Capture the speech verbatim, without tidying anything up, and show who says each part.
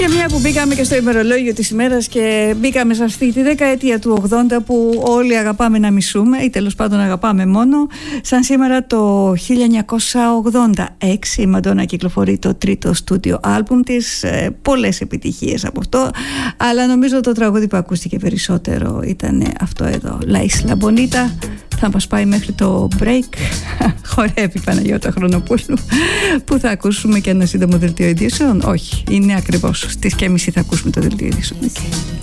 Speaker 1: Και μια που μπήκαμε και στο ημερολόγιο της ημέρας και μπήκαμε σε αυτή τη δεκαετία του ογδόντα που όλοι αγαπάμε να μισούμε ή τέλος πάντων αγαπάμε μόνο, σαν σήμερα το χίλια εννιακόσια ογδόντα έξι η Μαντόνα κυκλοφορεί το τρίτο στούντιο άλμπουμ της, ε, πολλές επιτυχίες από αυτό, αλλά νομίζω το τραγούδι που ακούστηκε περισσότερο ήταν αυτό εδώ, La Isla Bonita. Θα μας πάει μέχρι το break. Χορεύει η Παναγιώτα Χρονοπούλου, που θα ακούσουμε και ένα σύντομο δελτίο ειδήσεων. Όχι, είναι ακριβώς στις και μισή θα ακούσουμε το δελτίο ειδήσεων.